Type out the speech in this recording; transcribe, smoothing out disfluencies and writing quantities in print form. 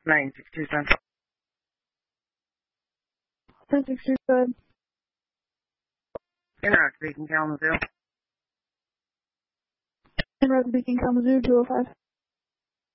962 Central. 1062, go ahead. Interact speaking, Kalamazoo. Interact speaking, Kalamazoo, 205.